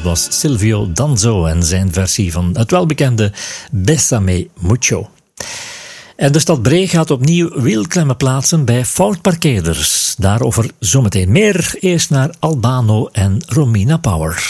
was Silvio Danzo en zijn versie van het welbekende Bésame Mucho. En de stad Bree gaat opnieuw wielklemmen plaatsen bij foutparkeerders. Daarover zometeen meer. Eerst naar Albano en Romina Power.